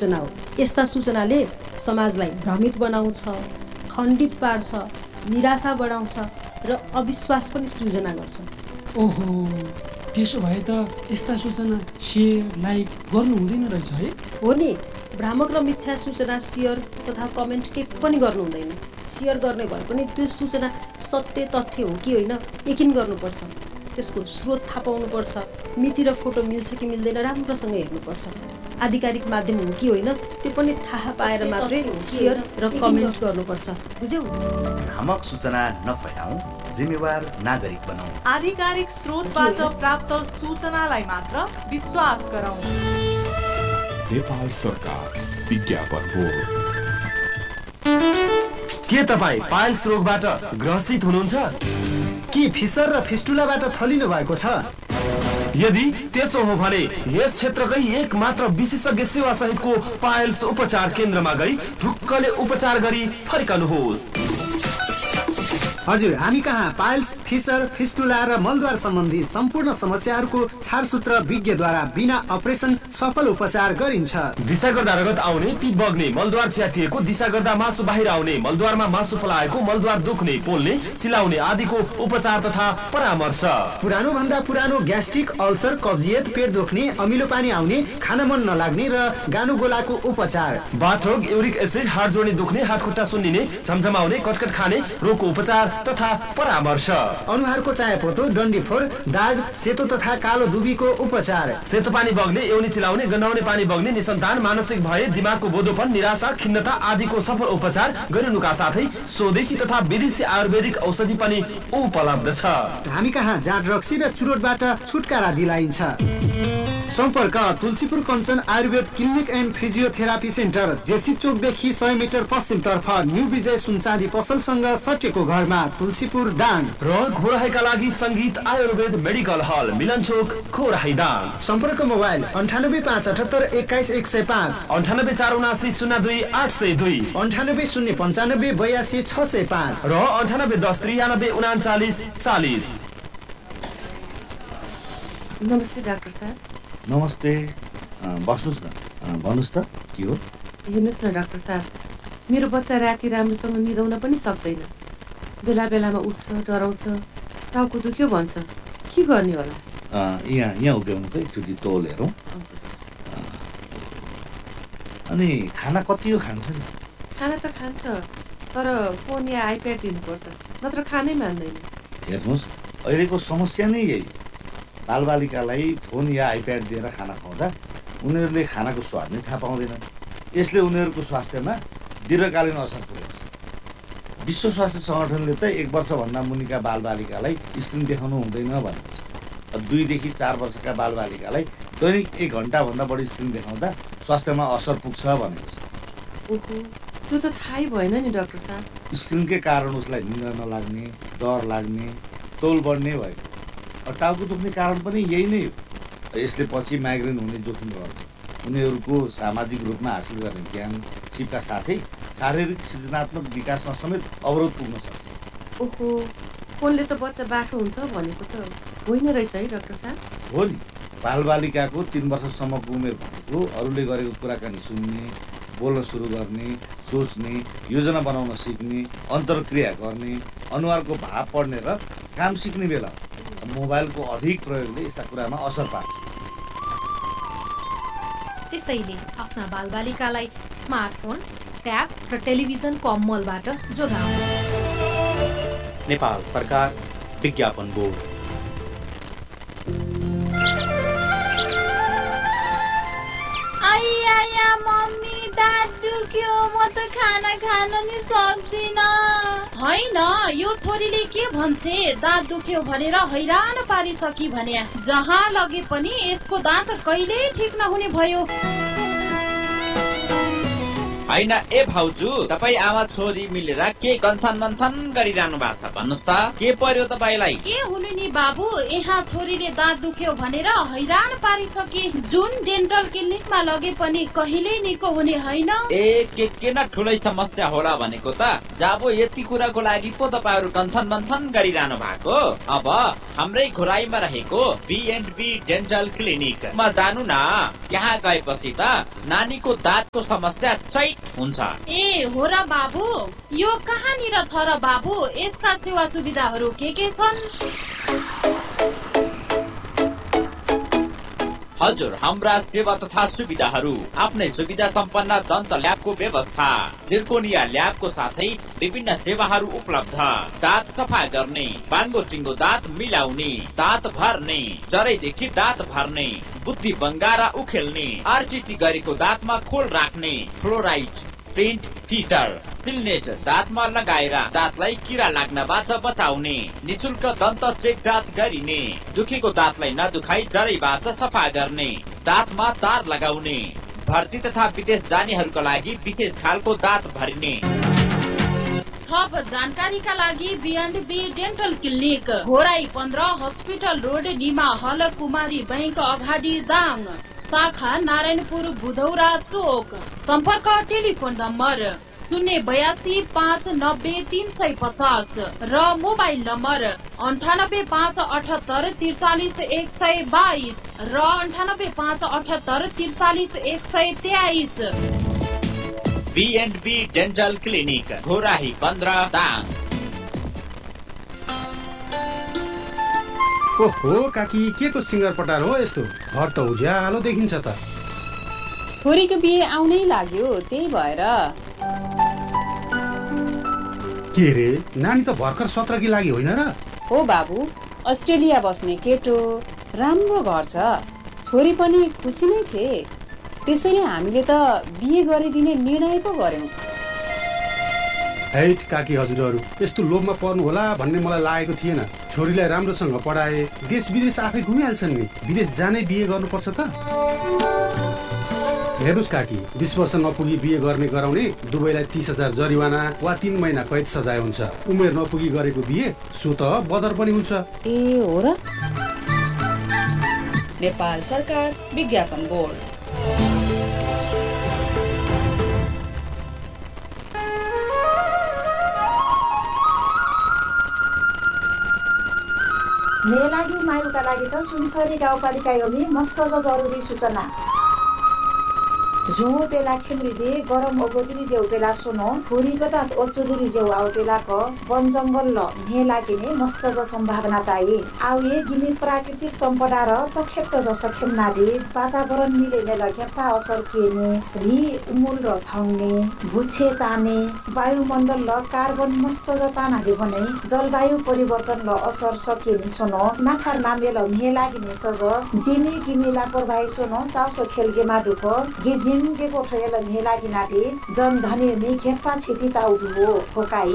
सूचना हो। यस्ता सूचनाले समाजलाई भ्रमित बनाउँछ, खण्डित पार्छ, निराशा बढाउँछ र अविश्वास पनि सृजना गर्छ। ओहो, त्यसो भए त यस्ता सूचना सेयर लाइक गर्नु हुँदैन रहेछ है? हो नि, भ्रामक र मिथ्या सूचना सेयर तथा कमेन्ट के पनि गर्नु हुँदैन। सेयर गर्ने भए पनि त्यो सूचना सत्य तथ्य हो कि होइन यकिन गर्नुपर्छ। त्यसको स्रोत थाहा पाउनुपर्छ, मिति र फोटो मिल्छ कि मिल्दैन राम्रोसँग हेर्नुपर्छ। आधिकारिक माध्यम हो कि होइन त्यो पनि थाहा पाएर मात्रै सेयर र कमेन्ट गर्नुपर्छ। बुझ्यौ? भ्रामक सूचना नफैलाऊ, जिम्मेवार नागरिक बनाऊ। आधिकारिक स्रोतबाट प्राप्त सूचनालाई मात्र विश्वास गरौँ। नेपाल सरकार विज्ञापन बोर्ड। के तपाईँ पाइल्स रोगबाट ग्रसित हुनुहुन्छ? के फिसर र फिस्टुलाबाट थलिनु भएको छ? यदि त्यसो हो भने यस क्षेत्रकै एक मात्र विशेषज्ञ सेवा सहितको पाइल्स उपचार केन्द्रमा गई ढुक्कले उपचार गरी फर्कनुहोस्। हजुर, हामी कहाँ पाइल्स, फिसर, फिस्टुला र मलद्वार सम्बन्धी सम्पूर्ण समस्याहरूको छारसूत्र विज्ञद्वारा बिना अपरेसन सफल उपचार गरिन्छ। दिशा गर्दा रगत आउने, पिप बग्ने, मलद्वार च्यातिएको, दिशा गर्दा मासु बाहिर आउने, मलद्वारमा मासु पलाएको, मलद्वार दुख्ने, पोल्ने, चिलाउने आदिको उपचार तथा परामर्श। पुरानो भन्दा पुरानो ग्यास्ट्रिक, अल्सर, कब्जियत, पेट दुख्ने, अमिलो पानी आउने, खान मन नलाग्ने र गानु गोलाको उपचार। बाथरोग, युरिक एसिड, हाड जोड्ने दुख्ने, हात खुट्टा सुन्निने, झमझमाउने, कटकट खाने रोगको उपचार तथा परामर्श। अनुहारको चायापोतो, डन्डीफोर, दाग, सेतो तथा कालो दुबीको उपचार। सेतो पानी बग्ने, एउनी चिलाउने, गन्हाउने पानी बग्ने, निसन्तान, मानसिक भय, दिमागको बोधोपन, निराशा, खिन्नता आदिको सफल उपचार गरिनुका साथै स्वदेशी तथा विदेशी आयुर्वेदिक औषधि पनि उपलब्ध छ। हामी कहाँ जाँड रक्सी र चुरोटबाट छुटकारा दिलाइन्छ। सम्पर्क Tulsipur Kanchan Ayurveda clinic and physiotherapy centre, JC चोकदेखि 100 metre पश्चिमतर्फ न्यू विजय सुनचाँदी पसलसँग सटेको घरमा, तुलसीपुर दाङ। र घोराहीका लागि सङ्गीत आयुर्वेद मेडिकल हल, मिलन चोक, घोराही दाङ। सम्पर्क मोबाइल 9857 21 105, 98 479 02 802, 98 095 82 605 र 98 10 93 39 40। नमस्ते डाक्टर साहब। नमस्ते, बस्नुहोस् न। भन्नुहोस् त के हो? हेर्नुहोस् न डाक्टर साहब, मेरो बच्चा राति राम्रोसँग निदाउन पनि सक्दैन। बेला बेलामा उठ्छ, डराउँछ, टाउको दुख्यो भन्छ। के गर्ने होला? यहाँ उभ्याउनु त एकचोटि तौल हेरौँ। अनि खाना कति हो खान्छ नि? खाना त खान्छ, तर फोन या आइप्याड दिनुपर्छ, नत्र खानै मान्दैन। हेर्नुहोस्, अहिलेको समस्या नै यही। बालबालिकालाई फोन या आइप्याड दिएर खाना खुवाउँदा उनीहरूले खानाको स्वाद नै थाहा पाउँदैनन्। यसले उनीहरूको स्वास्थ्यमा दीर्घकालीन असर पुर्याउँछ। विश्व स्वास्थ्य सङ्गठनले त 1 वर्षभन्दा मुनिका बालबालिकालाई स्क्रिन देखाउनु हुँदैन भनेको छ। 2 देखि 4 वर्षका बालबालिकालाई दैनिक 1 घन्टाभन्दा बढी स्क्रिन देखाउँदा स्वास्थ्यमा असर पुग्छ भनेको छ। ओहो, त्यो त थाहै भएन नि डाक्टर साहब। स्क्रिनकै कारण उसलाई निद्रा नलाग्ने, डर लाग्ने, तौल बढ्ने भयो। टाउको दुख्ने कारण पनि यही नै हो। यसले पछि माइग्रेन हुने जोखिम रहन्छ। उनीहरूको सामाजिक रूपमा हासिल गर्ने ज्ञान सिपका साथै शारीरिक सृजनात्मक विकासमा समेत अवरोध पुग्न सक्छ। ओहो, फोनले त बच्चा बाठो हुन्छ भनेको त होइन रहेछ है डाक्टर साहब? हो नि, बालबालिकाको 3 वर्षसम्मको उमेर भनेको अरूले गरेको कुराकानी सुन्ने, बोल्न सुरु गर्ने, सोच्ने, योजना बनाउन सिक्ने, अन्तर्क्रिया गर्ने, अनुहारको भाव पढ्ने र काम सिक्ने बेला। मोबाइलको अधिक प्रयोगले यस्ता कुरामा असर पार्छ। त्यसैले आफ्ना बालबालिकालाई स्मार्टफोन, ट्याब र टेलिभिजनको अमलबाट जोगाउनु। नेपाल सरकार विज्ञापन बोर्ड। आइया मम्मी, दाँत दुख्यो, म त खाना खान नि सक्दिनँ। होइन, यो छोरीले के भन्छे, दाँत दुख्यो भनेर हैरान पारिसकी भने जहाँ लगे पनि यसको दाँत कहिल्यै ठिक नहुने भयो। हैन ए भाउजू तपाई आमा छोरी मिलेर के गन्थन मन्थन गरिरहनु भएको छ भन्नुस् त के पर्यो तपाईलाई के हुनु नि बाबु यहाँ छोरीले दाँत दुख्यो भनेर हैरान पारिसके जुन डेन्टल क्लिनिकमा लगे पनि कहिल्यै निको हुने हैन ए के न ठुलै समस्या होला भनेको त जाबो यति कुराको लागि पो तपाईहरु गन्थन मन्थन गरिरहनु भएको अब हाम्रै घोराईमा रहेको B&B डेन्टल क्लिनिक मा जानु न यहाँ गएपछि त नानीको दाँतको समस्या चैट हुन्छ ए हो र बाबु यो कहाँनिर छ र बाबु यसका सेवा सुविधाहरू के छन् हजुर हाम्रा सेवा तथा सुविधाहरू आफ्नै सुविधा सम्पन्न दन्त ल्याबको व्यवस्था जिर्कोनिया ल्याबको साथै विभिन्न सेवाहरू उपलब्ध दाँत सफा गर्ने बाङ्गो टिङ्गो दाँत मिलाउने दाँत भर्ने जरैदेखि दाँत भर्ने बुद्धि बङ्गारा उखेल्ने आरसिटी गरेको दाँतमा खोल राख्ने फ्लोराइड प्रिन्ट फिचर सिलनेट दाँतमा लगाएर दाँतलाई किरा लाग्नबाट बचाउने निशुल्क दन्त चेक जाँच गरिने दुखेको दाँतलाई नदुखाई जरैबाट सफा गर्ने दाँतमा तार लगाउने भर्ती तथा विदेश जानेहरूका लागि विशेष खालको दाँत भरिने थप जानकारीका लागि B&B dental clinic Ghorahi 15 hospital road Nima हल कुमारी बैंक अगाडि दाङ शाखा नारायणपुर बुधौरा चोक सम्पर्क टेलिफोन नम्बर 082 590 350 र मोबाइल नम्बर 98 578 43 122 र 98 578 43 123 B&B dental clinic Ghorahi 15 Dang ओहो काकी के को सिङ्गर पटार हो यस्तो घर त उज्यालो देखिन्छ त छोरीको बिहे आउनै लाग्यो त्यही भएर के रे नानी त भर्खर 17 की लागि होइन र हो बाबु अस्ट्रेलिया बस्ने केटो राम्रो घर छ छोरी पनि खुसी नै छे त्यसैले हामीले त बिहे गरिदिने निर्णय पो गर्यौं हैट काकी हजुरहरू यस्तो लोभमा पर्नु होला भन्ने मलाई लागेको थिएन छोरीलाई राम्रोसँग पढाए देश विदेश आफै घुमिहाल्छन् नि विदेश जानै बिहे गर्नुपर्छ त हेर्नुस् काकी 20 वर्ष नपुगी बिहे गर्ने गराउने दुवैलाई 30,000 जरिवाना वा 3 महिना कैद सजाय हुन्छ उमेर नपुगी गरेको बिहे सो त बदर पनि हुन्छ ए हो र नेपाल सरकार विज्ञापन बोर्ड मेलागी मायुका लागि त सुनसरी गाउँपालिका योमी मस्त जरुरी सूचना झुँ बेला खेम्रिदे गरम ओगोतिरी जेउ बेला सुनो हुरी बतास ओचुलुरी जेउ आउ बेलाको वन जंगल ल मे लागिने मस्त ज सम्भावना ताई आउ ये गिमी प्राकृतिक सम्पदा र तखेप्त ज सखेम्नाले वातावरण मिलेने लग्यापा असर केने रि उमुल र थङ्ने भुछे ताने वायुमण्डल ल कार्बन मस्त ज तानाले बने जलवायु परिवर्तन ल असर सकेनी सुनो नाखार नामे ल मे लागिने सज जिमी गिमी लापरवाही सुनो चाउसो खेलगेमा दुख गिजिम के कोठेल मेला गिनाले जन धने मे खेप्पा छिति ताउडु होकाई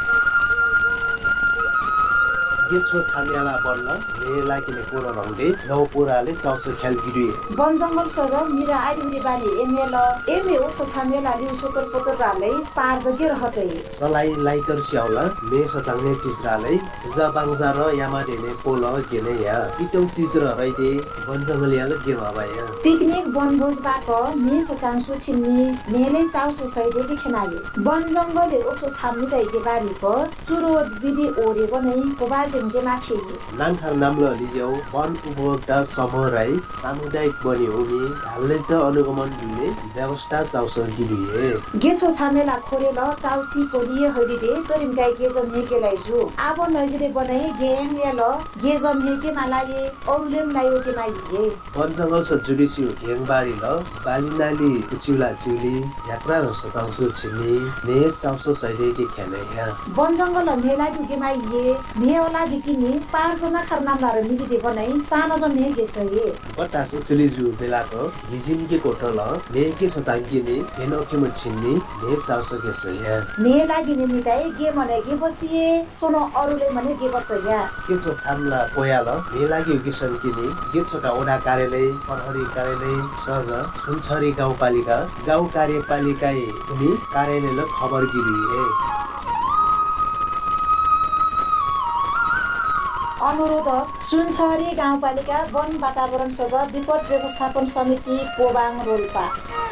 गेछो छामियाला बल्ल मेला किने पोर रंगे गाउँ पोराले चाउसो खेल गिरिए वन जंगल सज मिरा आइरुरी बाली एमे ओछो छामियाला लिउ सोतर पोतर राले पार जगे रहते सलाई लाइटर स्याउला मे सचाङ्ने चिजराले जबाङजा र यामा देने पोल गेने या इटौ चिज र रैते वन जंगल याले गेमा भया पिकनिक बनभोज बाको मे सचाङसु छिन्नी मेले चाउसो सैदे के खेनाले वन जंगलले ओछो छाम्नी दैके बारीको चुरो विधि ओरेको नै कोबाजे नाङखाङ नाम्लो लिज्यौ वन उपभोक्ता समूह राई सामुदायिक बनी हुमी हालले च अनुगमन दिने व्यवस्था चाउसो गिरिए गेछो छामेला खोरेल चाउसी कोरिए हरिदे तरिम गाई गेजम हेकेलाई जु आबो नजिरे बनाई गेङ याल गेजम हेके मालाये औलेम लायो के नाइए वन जंगल स जुडिसी गेङ बारी ल बालिनाली चिउला चिउली यात्रा र सताउसो छिनी ने चाउसो सैदे के खेले या वन जंगल मेला दुगे माइए मेला लागि किन्ने 5 जना खरनामदार मिली देखो नहीं चाना जो में के सही बटास उचली जु बेलाको हिजिम के कोटल मे के सतांगिने हेनो के मछिन्नी मे चाउसो के सही मे लागि नि निताई गे मने गे बचिए सोनो अरुले मने गे बचया के छ छामला कोयाल मे लागि के संकिने गे छोटा ओडा कार्यालय प्रहरी कार्यालय सहज सुनछरी गाउँपालिका गाउँ कार्यपालिका भूमि कार्यालयले खबर गिरिए अनुरोध सुनछरी गाउँपालिका वन वातावरण सजाव विपद व्यवस्थापन समिति पोबाङ रोल्पा।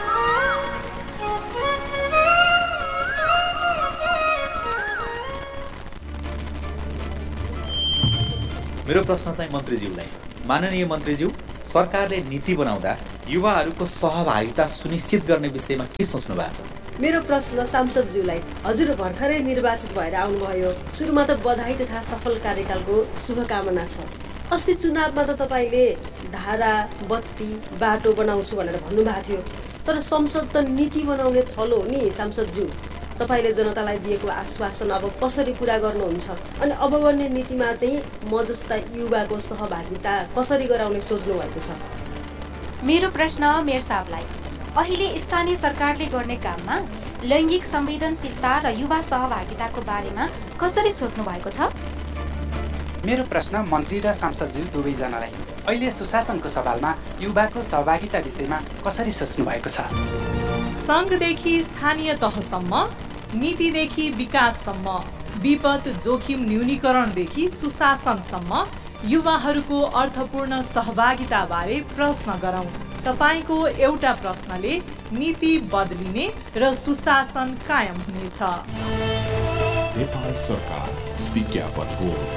मेरो प्रश्न चाहिँ मन्त्रीज्यूलाई। माननीय मन्त्रीज्यू, सरकारले नीति बनाउँदा युवाहरूको सहभागिता सुनिश्चित गर्ने विषयमा के सोच्नु भएको छ? मेरो प्रश्न सांसदज्यूलाई। हजुर भर्खरै निर्वाचित भएर आउनुभयो। सुरुमा त बधाई तथा सफल कार्यकालको शुभकामना छ। अस्ति चुनावमा त तपाईले धारा, बत्ती, बाटो बनाउँछु भनेर भन्नुभएको थियो। तर संसद त नीति बनाउने थलो हो नि सांसदज्यू। तपाईले जनतालाई दिएको आश्वासन अब कसरी पूरा गर्नुहुन्छ? अनि अब बन्ने नीतिमा चाहिँ म जस्ता युवाको सहभागिता कसरी गराउने सोच्नु भएको छ? मेरो प्रश्न मेयर साहबलाई। अहिले स्थानीय सरकारले गर्ने काममा लैङ्गिक संवेदनशीलता र युवा सहभागिताको बारेमा कसरी सोच्नु भएको छ? मेरो प्रश्न मन्त्री र सांसदज्यू दुवैजनालाई। अहिले सुशासनको सवालमा युवाको सहभागिता विषयमा कसरी सोच्नु भएको छ? सङ्घदेखि स्थानीय तहसम्म, नीतिदेखि विकाससम्म, विपद जोखिम न्यूनीकरणदेखि सुशासनसम्म युवाहरूको अर्थपूर्ण सहभागिताबारे प्रश्न गरौँ। तपाईको एउटा प्रश्नले नीति बदलिने र सुशासन कायम हुनेछ। नेपाल सरकार विज्ञापन बोर्ड।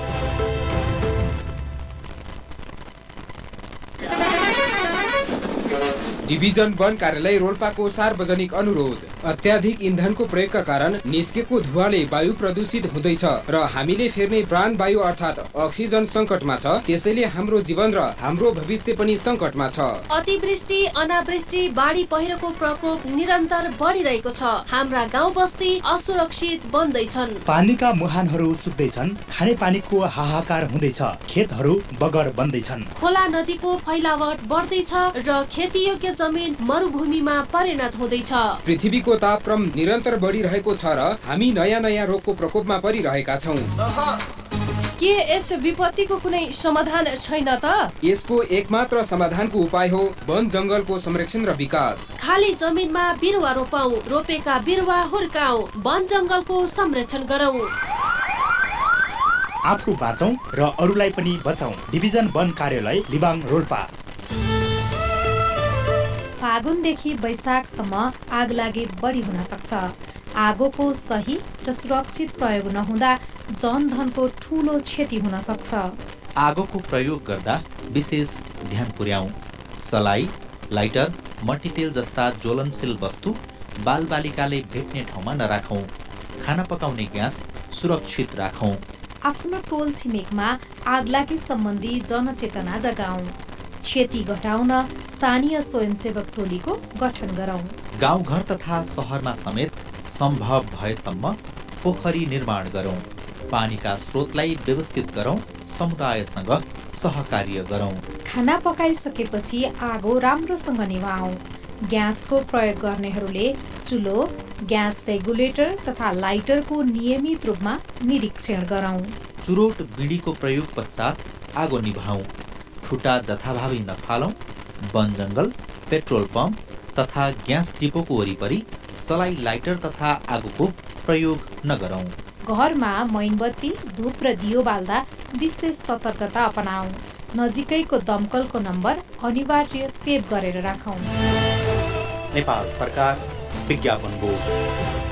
डिभिजन वन कार्यालय रोल्पाको सार्वजनिक अनुरोध। अत्याधिक इन्धनको प्रयोगका कारण निस्केको धुवाले वायु प्रदूषित हुँदैछ र हामीले फेर्ने प्राणवायु अर्थात् अक्सिजन संकटमा छ। त्यसैले हाम्रो जीवन र हाम्रो भविष्य पनि संकटमा छ। अतिवृष्टि, अनावृष्टि, बाढी पहिरोको प्रकोप निरन्तर बढिरहेको छ। हाम्रा गाउँ बस्ती असुरक्षित बन्दैछन्। पानीका मुहानहरू सुक्दैछन्, खाने पानीको हाहाकार हुँदैछ, खेतहरू बगर बन्दैछन्। खोला नदीको फैलावट बढ्दैछ र खेतीयोग्य जमिन मरुभूमिमा परिणत हुँदैछ। पृथ्वीको तापक्रम निरन्तर बढिरहेको छ र हामी नयाँ नयाँ रोगको प्रकोपमा परिरहेका छौँ। के यस विपत्तिको कुनै समाधान छैन त? यसको एकमात्र समाधानको उपाय हो वन जंगलको संरक्षण र विकास। खाली जमिनमा बिरुवा रोपौं, रोपेका बिरुवा हुर्काऊ, वन जंगलको संरक्षण गरौँ। आफू बाँचौं र अरूलाई पनि बचाऊ। डिभिजन वन कार्यालय लिबाङ रोल्पा। फागुनदेखि वैशाखसम्म आगलागी बढी हुन सक्छ। आगोको सही र सुरक्षित प्रयोग नहुँदा जनधनको ठूलो क्षति हुन सक्छ। आगोको प्रयोग गर्दा विशेष ध्यान पुर्याऊ। सलाई, लाइटर, मट्टीतेल जस्ता ज्वलनशील वस्तु बालबालिकाले भेट्ने ठाउँमा नराखौँ। खाना पकाउने ग्यास सुरक्षित राखौँ। आफ्नो टोल छिमेकमा आगलागी सम्बन्धी जनचेतना जगाऊ। क्षति घटाउन स्थानीय स्वयंसेवक टोलीको गठन गरौँ। गाउँघर तथा सहरमा समेत सम्भव भएसम्म पोखरी निर्माण गरौँ। पानीका स्रोतलाई व्यवस्थित गरौँ। समुदायसँग सहकार्य गरौँ। खाना पकाइसकेपछि आगो राम्रोसँग निभाऊ। ग्यासको प्रयोग गर्नेहरूले चुलो, ग्यास रेगुलेटर तथा लाइटरको नियमित रूपमा निरीक्षण गरौँ। चुरोट बिडीको प्रयोग पश्चात आगो निभाऊ। खुट्टा जथाभावी नफालौँ। वन जङ्गल, पेट्रोल पम्प तथा ग्यास डिपोको वरिपरि सलाई, लाइटर तथा आगोको प्रयोग नगरौँ। घरमा मैनबत्ती, धूप र दियो बाल्दा विशेष सतर्कता अपनाऊ। नजिकैको दमकलको नम्बर अनिवार्य सेभ गरेर राखौँ। नेपाल सरकार विज्ञापन बोर्ड।